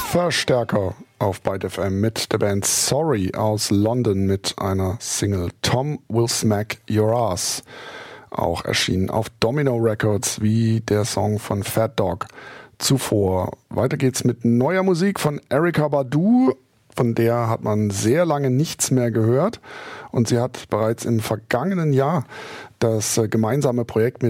Verstärker auf Byte FM mit der Band Sorry aus London mit einer Single Tom Will Smack Your Ass. Auch erschienen auf Domino Records wie der Song von Fat Dog zuvor. Weiter geht's mit neuer Musik von Erykah Badu. Von der hat man sehr lange nichts mehr gehört. Und sie hat bereits im vergangenen Jahr das gemeinsame Projekt mit